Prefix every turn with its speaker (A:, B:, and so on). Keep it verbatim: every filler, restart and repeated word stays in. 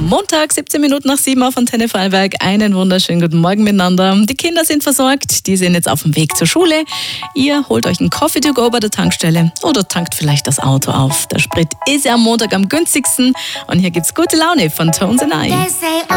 A: Montag, siebzehn Minuten nach sieben auf Antenne Vorarlberg. Einen wunderschönen guten Morgen miteinander. Die Kinder sind versorgt, die sind jetzt auf dem Weg zur Schule. Ihr holt euch einen Coffee to go bei der Tankstelle oder tankt vielleicht das Auto auf. Der Sprit ist ja am Montag am günstigsten und hier gibt's gute Laune von Tones and I.